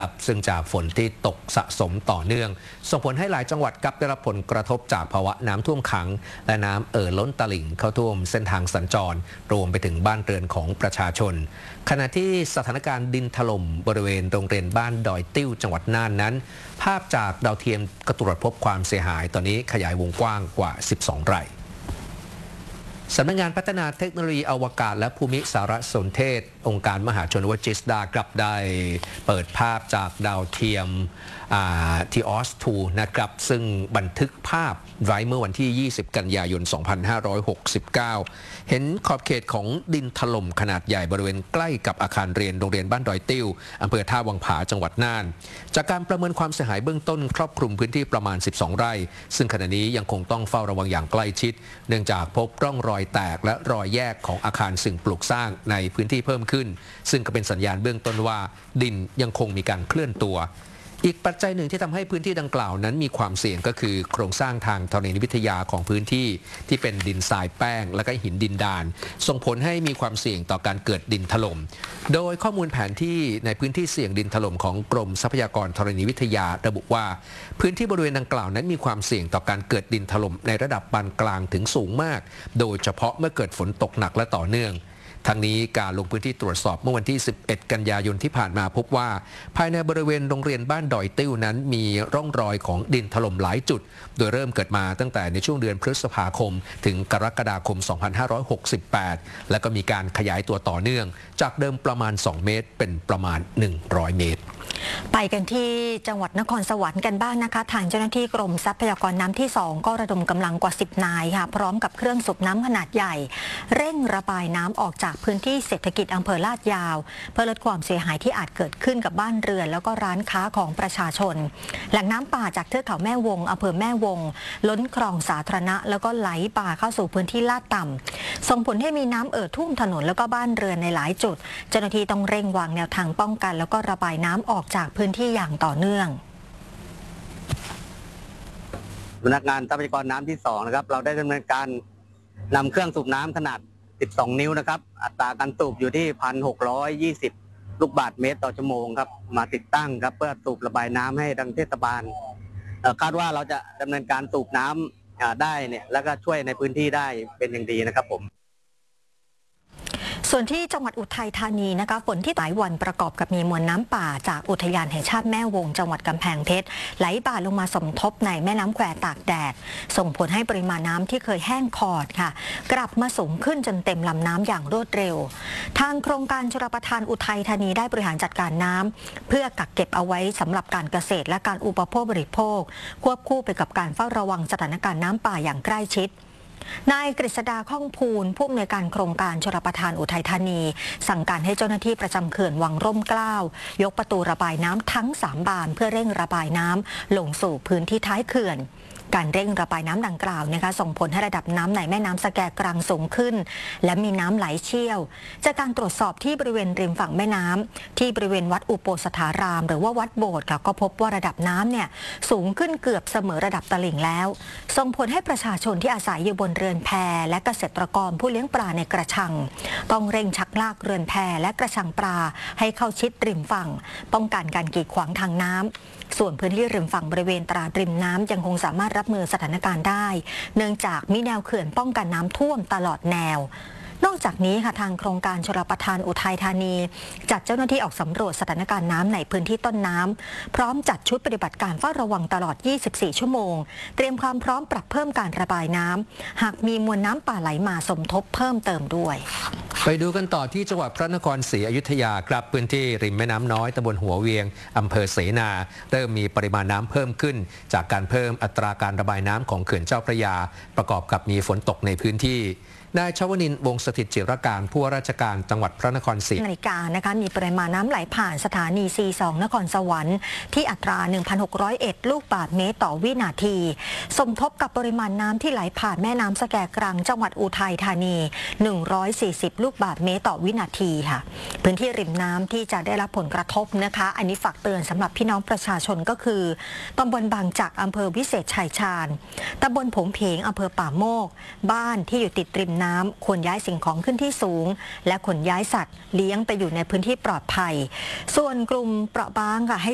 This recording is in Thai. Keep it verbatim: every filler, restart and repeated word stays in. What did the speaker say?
ซึ่งจากฝนที่ตกสะสมต่อเนื่องส่งผลให้หลายจังหวัดกับได้รับผลกระทบจากภาวะน้ำท่วมขังและน้ำเอ่อล้นตลิ่งเข้าท่วมเส้นทางสัญจรรวมไปถึงบ้านเรือนของประชาชนขณะที่สถานการณ์ดินถล่มบริเวณโรงเรียนบ้านดอยติ้วจังหวัดน่านนั้นภาพจากดาวเทียมก็ตรวจพบความเสียหายตอนนี้ขยายวงกว้างกว่าสิบสองไร่สำนักงานพัฒนาเทคโนโลยีอวกาศและภูมิสารสนเทศองค์การมหาชนวจิสดากลับได้เปิดภาพจากดาวเทียมทีออสทูนะครับซึ่งบันทึกภาพไว้เมื่อวันที่ยี่สิบกันยายนสองพันห้าร้อยหกสิบเก้าเห็นขอบเขตของดินถล่มขนาดใหญ่บริเวณใกล้กับอาคารเรียนโรงเรียนบ้านดอยติ้วอำเภอท่าวังผาจังหวัดน่านจากการประเมินความเสียหายเบื้องต้นครอบคลุมพื้นที่ประมาณสิบสองไร่ซึ่งขณะนี้ยังคงต้องเฝ้าระวังอย่างใกล้ชิดเนื่องจากพบร่องรอยแตกและรอยแยกของอาคารสิ่งปลูกสร้างในพื้นที่เพิ่มขึ้นซึ่งก็เป็นสัญญาณเบื้องต้นว่าดินยังคงมีการเคลื่อนตัวอีกปัจจัยหนึ่งที่ทำให้พื้นที่ดังกล่าวนั้นมีความเสี่ยงก็คือโครงสร้างทางธรณีวิทยาของพื้นที่ที่เป็นดินทรายแป้งและก็หินดินดานส่งผลให้มีความเสี่ยงต่อการเกิดดินถล่มโดยข้อมูลแผนที่ในพื้นที่เสี่ยงดินถล่มของกรมทรัพยากรธรณีวิทยาระบุว่าพื้นที่บริเวณดังกล่าวนั้นมีความเสี่ยงต่อการเกิดดินถล่มในระดับปานกลางถึงสูงมากโดยเฉพาะเมื่อเกิดฝนตกหนักและต่อเนื่องทั้งนี้การลงพื้นที่ตรวจสอบเมื่อวันที่สิบเอ็ดกันยายนที่ผ่านมาพบว่าภายในบริเวณโรงเรียนบ้านดอยติ้วนั้นมีร่องรอยของดินถล่มหลายจุดโดยเริ่มเกิดมาตั้งแต่ในช่วงเดือนพฤษภาคมถึงกรกฎาคมสองพันห้าร้อยหกสิบแปดและก็มีการขยายตัวต่อเนื่องจากเดิมประมาณสองเมตรเป็นประมาณหนึ่งร้อยเมตรไปกันที่จังหวัดนครสวรรค์กันบ้าง น, นะคะทางเจ้าหน้าที่กรมทรัพยากรน้ำที่สองก็ระดมกำลังกว่าสิบนายค่ะพร้อมกับเครื่องสูบน้ำขนาดใหญ่เร่งระบายน้ำออกจากพื้นที่เศรษฐกิจอำเภอลาดยาวเพื่อลดความเสียหายที่อาจเกิดขึ้นกับบ้านเรือนแล้วก็ร้านค้าของประชาชนแหล่งน้ำป่าจากเทือกเขาแม่วงอำเภอแม่วงล้นคลองสาธารณะแล้วก็ไหลป่าเข้าสู่พื้นที่ลาดต่ำส่งผลให้มีน้ำเอ่อท่วมถนนแล้วก็บ้านเรือนในหลายจุดเจ้าหน้าที่ต้องเร่งวางแนวทางป้องกันแล้วก็ระบายน้ำออกจากพื้นที่อย่างต่อเนื่องสำนักงานทรัพยากรน้ำที่สองนะครับเราได้ดำเนินการนำเครื่องสูบน้ำขนาดสิบสองนิ้วนะครับอัตราการสูบอยู่ที่ หนึ่งพันหกร้อยยี่สิบ ลูกบาศก์เมตรต่อชั่วโมงครับมาติดตั้งครับเพื่อสูบระบายน้ำให้ทางเทศบาลคาดว่าเราจะดำเนินการสูบน้ำได้เนี่ยแล้วก็ช่วยในพื้นที่ได้เป็นอย่างดีนะครับผมส่วนที่จังหวัดอุทัยธานีนะคะฝนที่หลายวันประกอบกับมีมวลน้ำป่าจากอุทยานแห่งชาติแม่วงจังหวัดกำแพงเพชรไหลบ่าลงมาสมทบในแม่น้ำแควตากแดดส่งผลให้ปริมาณน้ำที่เคยแห้งขอดค่ะกลับมาสูงขึ้นจนเต็มลำน้ำอย่างรวดเร็วทางโครงการชลประทานอุทัยธานีได้บริหารจัดการน้ำเพื่อกักเก็บเอาไว้สำหรับการเกษตรและการอุปโภคบริโภคควบคู่ไปกับการเฝ้าระวังสถานการณ์น้ำป่าอย่างใกล้ชิดนายกฤษดาข้องภูลผู้อำนวยการโครงการชลประทานอุทัยธานีสั่งการให้เจ้าหน้าที่ประจำเขื่อนวังร่มเกล้ายกประตูระบายน้ำทั้งสามบานเพื่อเร่งระบายน้ำลงสู่พื้นที่ท้ายเขื่อนการเร่งระบายน้ำดังกล่าวนะคะส่งผลให้ระดับน้ำในแม่น้ำสแกกรังสูงขึ้นและมีน้ำไหลเชี่ยวจากการตรวจสอบที่บริเวณริมฝั่งแม่น้ำที่บริเวณวัดอุโปสถารามหรือว่าวัดโบสถ์ก็พบว่าระดับน้ำเนี่ยสูงขึ้นเกือบเสมอระดับตลิ่งแล้วส่งผลให้ประชาชนที่อาศัยอยู่บนเรือนแพและเกษตรกรผู้เลี้ยงปลาในกระชังต้องเร่งชักลากเรือนแพและกระชังปลาให้เข้าชิดริมฝั่งป้องกันการกีดขวางทางน้ำส่วนพื้นที่ริมฝั่งบริเวณตราดริมน้ำยังคงสามารถรับมือสถานการณ์ได้เนื่องจากมีแนวเขื่อนป้องกันน้ำท่วมตลอดแนวนอกจากนี้ค่ะทางโครงการชลประทานอุทัยธานีจัดเจ้าหน้าที่ออกสำรวจสถานการณ์น้ำในพื้นที่ต้นน้ำพร้อมจัดชุดปฏิบัติการเฝ้าระวังตลอดยี่สิบสี่ชั่วโมงเตรียมความพร้อมปรับเพิ่มการระบายน้ำหากมีมวลน้ำป่าไหลมาสมทบเพิ่มเติมด้วยไปดูกันต่อที่จังหวัดพระนครศรีอยุธยาครับพื้นที่ริมแม่น้ำน้อยตำบลหัวเวียงอำเภอเสนาเริ่มมีปริมาณน้ำเพิ่มขึ้นจากการเพิ่มอัตราการระบายน้ำของเขื่อนเจ้าพระยาประกอบกับมีฝนตกในพื้นที่นายชวนินทร์วงศ์สถิตจิรการผู้ว่าราชการจังหวัดพระนครศรีนาฬิกานะคะมีปริมาณน้ำไหลผ่านสถานี ซี สอง นครสวรรค์ที่อัตรา หนึ่งพันหกร้อยเอ็ด ลูกบาศก์เมตรต่อวินาทีสมทบกับปริมาณน้ำที่ไหลผ่านแม่น้ำสแกกรังจังหวัดอุทัยธานีหนึ่งร้อยสี่สิบลูกบาศก์เมตรต่อวินาทีค่ะพื้นที่ริมน้ำที่จะได้รับผลกระทบนะคะอันนี้ฝากเตือนสำหรับพี่น้องประชาชนก็คือตำบลบางจักอำเภอวิเศษชัยชาญตำบลผงเพงอำเภอป่าโมกบ้านที่อยู่ติดริมน้ำควรย้ายสิ่งของขึ้นที่สูงและขนย้ายสัตว์เลี้ยงไปอยู่ในพื้นที่ปลอดภัยส่วนกลุ่มเปราะบางค่ะให้